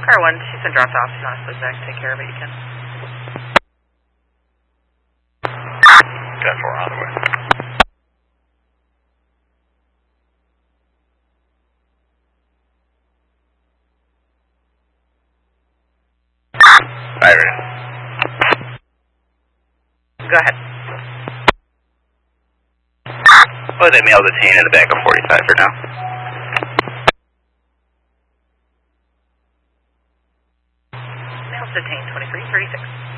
Car 1, she's been dropped off. She's not supposed to take care of it. You can. 10-4 on the way. Iris. Go ahead. Oh, they male detained in the back of 45 for now. Male detained, 2336.